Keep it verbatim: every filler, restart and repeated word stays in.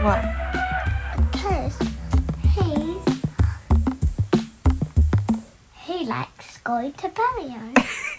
What? Because he's he likes going to Barrio.